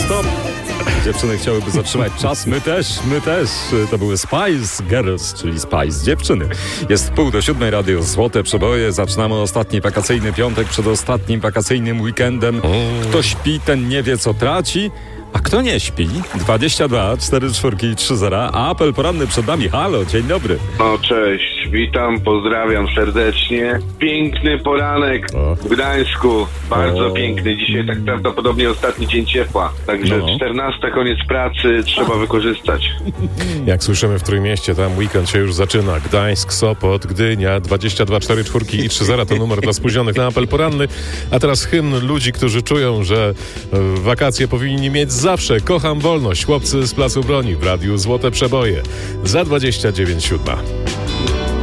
stop. Dziewczyny chciałyby zatrzymać czas, my też. To były Spice Girls, czyli Spice dziewczyny. Jest 6:30, Radio Złote Przeboje. Zaczynamy ostatni wakacyjny piątek przed ostatnim wakacyjnym weekendem. Kto śpi, ten nie wie, co traci. A kto nie śpi? 22 44 30. A apel poranny przed nami. Halo, dzień dobry. No cześć, witam, pozdrawiam serdecznie. Piękny poranek w Gdańsku, bardzo piękny. Dzisiaj tak prawdopodobnie ostatni dzień ciepła. Także 14 koniec pracy, trzeba wykorzystać. Jak słyszymy w Trójmieście, tam weekend się już zaczyna. Gdańsk, Sopot, Gdynia, 22 44 i 30 to numer dla spóźnionych na apel poranny. A teraz hymn ludzi, którzy czują, że wakacje powinni mieć zawsze. Kocham wolność. Chłopcy z Placu Broni w Radiu Złote Przeboje. Za 29:07.